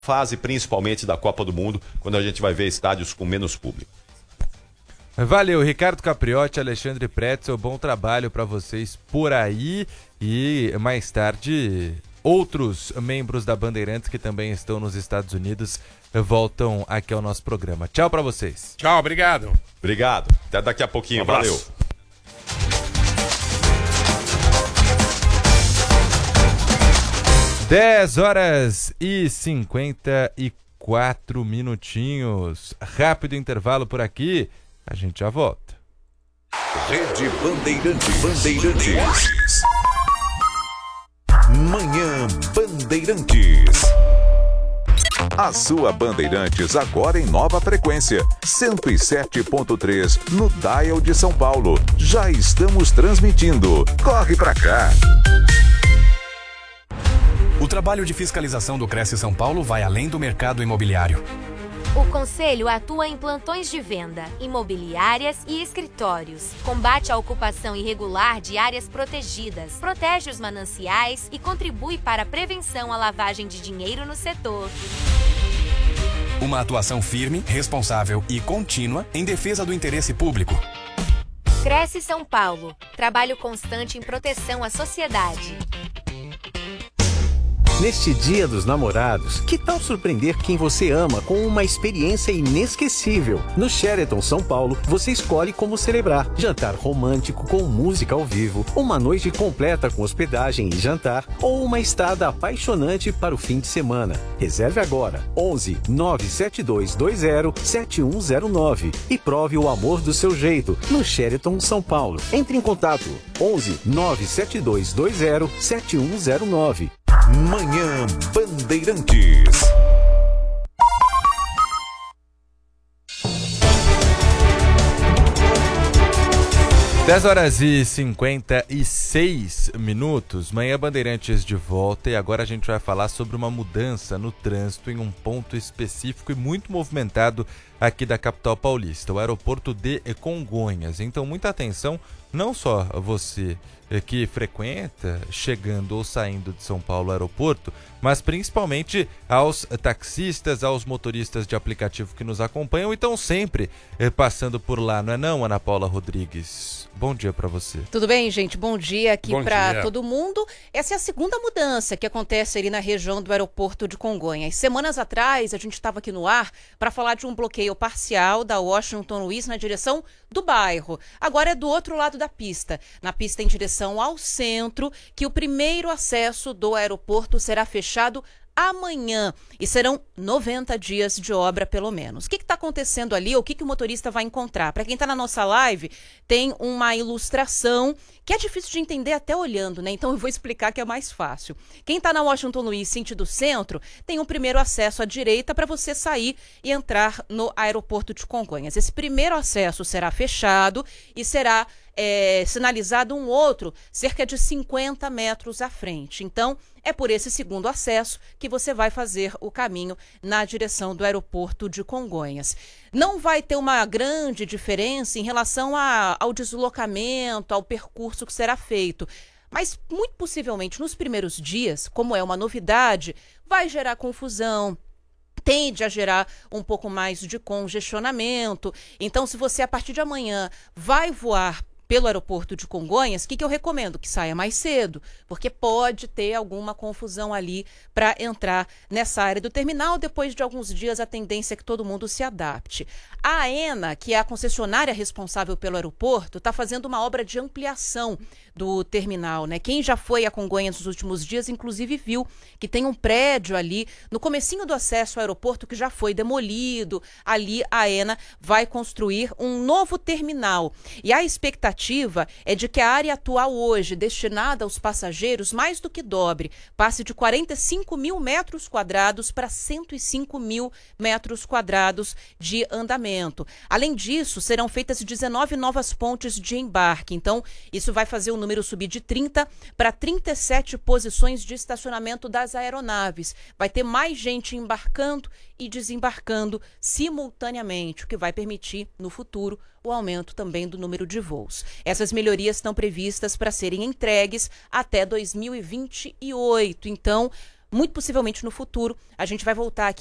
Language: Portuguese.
fase principalmente da Copa do Mundo, quando a gente vai ver estádios com menos público. Valeu, Ricardo Capriotti, Alexandre Pretzel, bom trabalho para vocês por aí. E mais tarde, outros membros da Bandeirantes que também estão nos Estados Unidos voltam aqui ao nosso programa. Tchau para vocês. Tchau, obrigado. Obrigado. Até daqui a pouquinho. Valeu. 10h54 minutinhos. Rápido intervalo por aqui. A gente já volta. Rede Bandeirantes. Manhã Bandeirantes. A sua Bandeirantes agora em nova frequência, 107.3 no dial de São Paulo. Já estamos transmitindo. Corre pra cá. O trabalho de fiscalização do Cresce São Paulo vai além do mercado imobiliário. O Conselho atua em plantões de venda, imobiliárias e escritórios. Combate a ocupação irregular de áreas protegidas, protege os mananciais e contribui para a prevenção à lavagem de dinheiro no setor. Uma atuação firme, responsável e contínua em defesa do interesse público. Cresce São Paulo. Trabalho constante em proteção à sociedade. Neste Dia dos Namorados, que tal surpreender quem você ama com uma experiência inesquecível? No Sheraton São Paulo, você escolhe como celebrar. Jantar romântico com música ao vivo, uma noite completa com hospedagem e jantar, ou uma estada apaixonante para o fim de semana. Reserve agora, 11 97220 7109 e prove o amor do seu jeito no Sheraton São Paulo. Entre em contato, 11 97220 7109. Manhã Bandeirantes. Dez horas e 56 minutos, Manhã Bandeirantes de volta e agora a gente vai falar sobre uma mudança no trânsito em um ponto específico e muito movimentado aqui da capital paulista, o aeroporto de Congonhas. Então muita atenção, não só você que frequenta, chegando ou saindo de São Paulo ao aeroporto, mas principalmente aos taxistas, aos motoristas de aplicativo que nos acompanham e estão sempre passando por lá, não é não, Ana Paula Rodrigues? Bom dia para você. Tudo bem, gente? Bom dia aqui para todo mundo. Essa é a segunda mudança que acontece ali na região do aeroporto de Congonhas. Semanas atrás, a gente estava aqui no ar para falar de um bloqueio parcial da Washington Luiz na direção do bairro. Agora é do outro lado da pista, na pista em direção ao centro, que o primeiro acesso do aeroporto será fechado amanhã e serão 90 dias de obra pelo menos. O que está acontecendo ali? O que o motorista vai encontrar? Para quem está na nossa live, tem uma ilustração que é difícil de entender até olhando, né? Então eu vou explicar que é mais fácil. Quem está na Washington Luiz, sentido centro, tem um primeiro acesso à direita para você sair e entrar no aeroporto de Congonhas. Esse primeiro acesso será fechado e será sinalizado um outro cerca de 50 metros à frente. Então, é por esse segundo acesso que você vai fazer o caminho na direção do aeroporto de Congonhas. Não vai ter uma grande diferença em relação ao deslocamento, ao percurso que será feito. Mas, muito possivelmente, nos primeiros dias, como é uma novidade, vai gerar confusão, tende a gerar um pouco mais de congestionamento. Então, se você, a partir de amanhã, vai voar pelo aeroporto de Congonhas, o que eu recomendo? Que saia mais cedo, porque pode ter alguma confusão ali para entrar nessa área do terminal. Depois de alguns dias, a tendência é que todo mundo se adapte. A AENA, que é a concessionária responsável pelo aeroporto, está fazendo uma obra de ampliação do terminal, né? Quem já foi a Congonhas nos últimos dias, inclusive, viu que tem um prédio ali no comecinho do acesso ao aeroporto que já foi demolido. Ali a AENA vai construir um novo terminal. E a expectativa é de que a área atual hoje, destinada aos passageiros, mais do que dobre, passe de 45 mil metros quadrados para 105 mil metros quadrados de andamento. Além disso, serão feitas 19 novas pontes de embarque. Então, isso vai fazer o número subir de 30 para 37 posições de estacionamento das aeronaves. Vai ter mais gente embarcando e desembarcando simultaneamente, o que vai permitir, no futuro, o aumento também do número de voos. Essas melhorias estão previstas para serem entregues até 2028. Então, muito possivelmente no futuro a gente vai voltar aqui